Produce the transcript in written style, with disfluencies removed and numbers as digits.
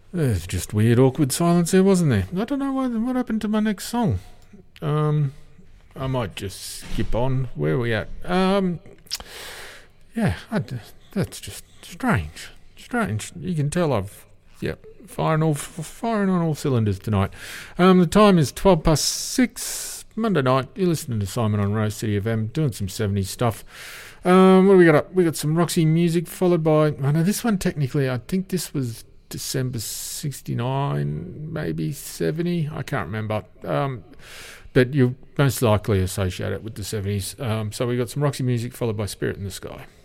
There's just weird, awkward silence there, wasn't there? I don't know what happened to my next song. I might just skip on. Where are we at? Yeah, that's just strange. Strange. You can tell firing on all cylinders tonight. The time is 6:12, Monday night. You're listening to Simon on Rose City FM, doing some 70s stuff. What do we got up? We got some Roxy music, followed by... I know this one technically, I think this was December 69, maybe 70. I can't remember. But you most likely associate it with the 70s. So we got some Roxy music, followed by Spirit in the Sky.